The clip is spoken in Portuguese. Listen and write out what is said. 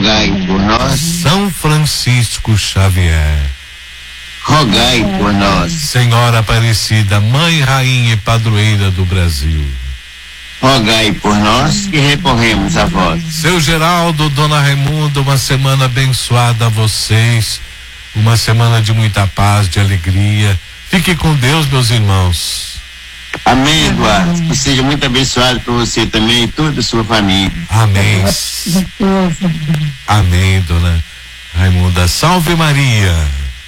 rogai por nós. São Francisco Xavier, rogai por nós. Senhora Aparecida, Mãe, Rainha e Padroeira do Brasil, rogai por nós que recorremos a vós. Seu Geraldo, Dona Raimunda, uma semana abençoada a vocês, uma semana de muita paz, de alegria. Fique com Deus, meus irmãos. Amém, Eduardo. Que seja muito abençoado por você também e toda a sua família. Amém. Amém, Dona Raimunda. Salve Maria.